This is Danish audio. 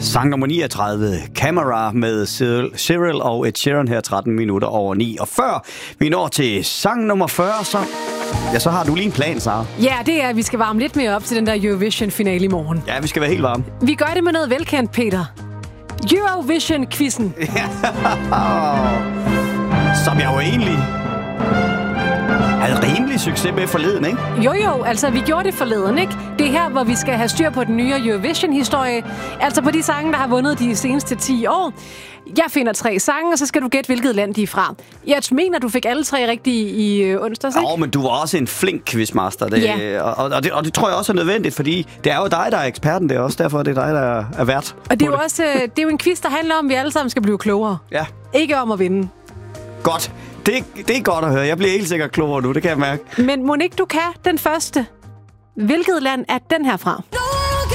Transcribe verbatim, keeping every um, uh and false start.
Sang nummer niogtredive, Camera med Cyril og Ed Sheeran her tretten minutter over ni. Og før vi når til sang nummer fyrre, så, ja, så har du lige en plan, Sara. Ja, det er, at vi skal varme lidt mere op til den der Eurovision-finale i morgen. Ja, vi skal være helt varme. Vi gør det med noget velkendt, Peter. Eurovision-quizzen. Som jeg jo egentlig havde rimelig succes med forleden, ikke? Jo, jo, altså vi gjorde det forleden, ikke? Det er her, hvor vi skal have styr på den nye Eurovision-historie. Altså på de sange, der har vundet de seneste ti år. Jeg finder tre sange, og så skal du gætte, hvilket land de er fra. Jeg mener, du fik alle tre rigtige i øh, onsdags, ikke? Jo, men du var også en flink quizmaster. Det, ja. og, og, det, og det tror jeg også er nødvendigt, fordi det er jo dig, der er eksperten. Det er også derfor, det er dig, der er vært. Og det er jo også øh, det er jo en quiz, der handler om, at vi alle sammen skal blive klogere. Ja. Ikke om at vinde. Godt. Det, det er godt at høre. Jeg bliver helt sikkert klogere nu, det kan jeg mærke. Men Monique, du kan den første. Hvilket land er den her fra?